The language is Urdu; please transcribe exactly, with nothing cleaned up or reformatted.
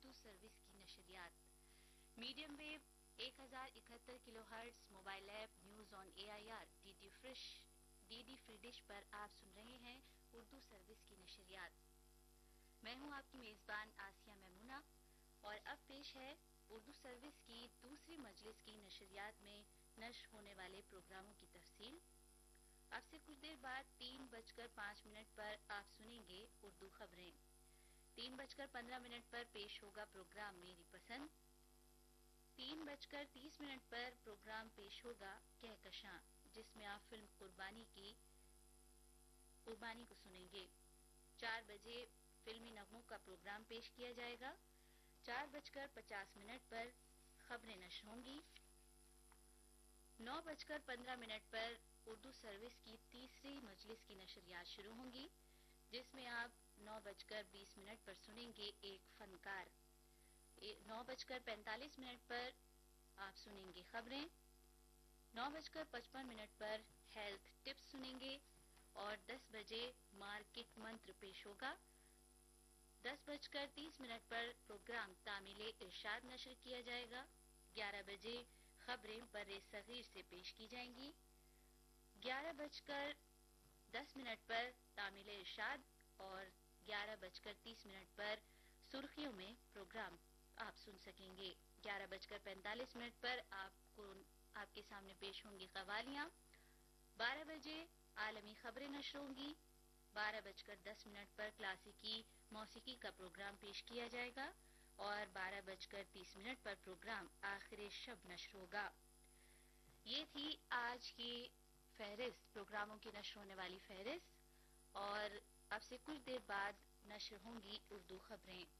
اردو سروس کی نشریات. میڈیم ویو ایک ہزار اکہتر کلو hertz mobile app news on a I R D D فرش ڈی ڈی فری ڈش پر آپ سن رہے ہیں اردو سروس کی نشریات. میں ہوں آپ کی میزبان آسیہ میمونہ اور اب پیش ہے اردو سروس کی دوسری مجلس کی نشریات میں نشر ہونے والے پروگراموں کی تفصیل. اب سے کچھ دیر بعد تین بج کر پانچ منٹ پر آپ سنیں گے اردو خبریں. تین بج کر پندرہ منٹ پر پیش ہوگا پروگرام میری پسند. تین بج کر تیس منٹ پر پروگرام پیش ہوگا کہکشاں، جس میں آپ فلم قربانی کی قربانی کو سنیں گے. چار بجے فلمی نغموں کا پروگرام پیش کیا جائے گا. چار بج کر پچاس منٹ پر خبریں نشر ہوں گی. نو بج کر پندرہ منٹ پر اردو سروس کی تیسری مجلس کی نشریات شروع ہوں گی، جس میں آپ نو بج کر بیس منٹ پر سنیں گے ایک فنکار. نو بج کر پینتالیس منٹ پر آپ سنیں گے خبریں. نو بج کر پچپن منٹ پر ہیلتھ ٹپس سنیں گے اور دس بجے مارکیٹ منتر پیش ہوگا. دس بج کر تیس منٹ پر پروگرام تعمیل ارشاد نشر کیا جائے گا. گیارہ بجے خبریں بر صغیر سے پیش کی جائیں گی. گیارہ بج کر دس منٹ پر تعمیل ارشاد اور گیارہ بج کر تیس منٹ پر سرخیوں میں پروگرام آپ سن سکیں گے. گیارہ بج کر پینتالیس منٹ پر آپ کو آپ کے سامنے پیش ہوں گی قوالیاں. بارہ بجے عالمی خبریں نشر ہوں گی. بارہ بج کر دس منٹ پر کلاسیکی موسیقی کا پروگرام پیش کیا جائے گا اور بارہ بج کر تیس منٹ پر پروگرام آخر شب نشر ہوگا. یہ تھی آج کی فہرست، پروگراموں کی نشر ہونے والی فہرست، اور اب سے کچھ دیر بعد نشر ہوں گی اردو خبریں.